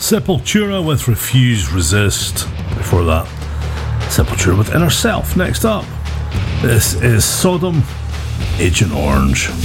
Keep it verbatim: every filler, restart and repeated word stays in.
Sepultura with Refuse Resist. Before that, Sepultura with Inner Self. Next up, this is Sodom, Agent Orange.